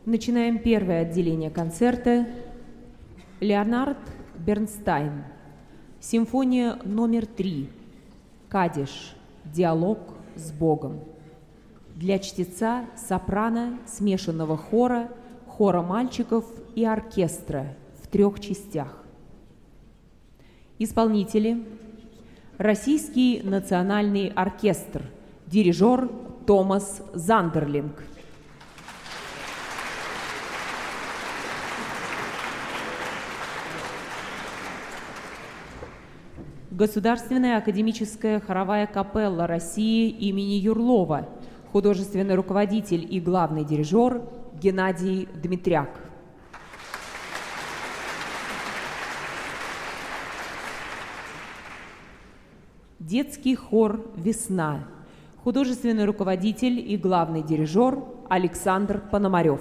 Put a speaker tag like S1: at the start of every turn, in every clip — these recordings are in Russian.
S1: Начинаем первое отделение концерта. Леонард Бернстайн. Симфония номер 3. Кадиш. Диалог с Богом. Для чтеца сопрано, смешанного хора, хора мальчиков и оркестра в 3 частях. Исполнители: Российский национальный оркестр, дирижер Томас Зандерлинг. Государственная академическая хоровая капелла России имени Юрлова, художественный руководитель и главный дирижер Геннадий Дмитряк. Детский хор «Весна», художественный руководитель и главный дирижер Александр Пономарев.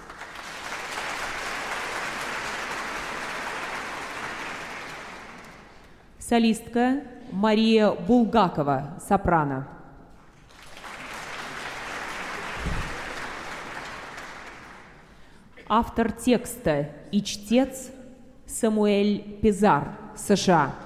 S1: Солистка Мария Булгакова, сопрано. Автор текста и чтец Самуэль Пизар, США.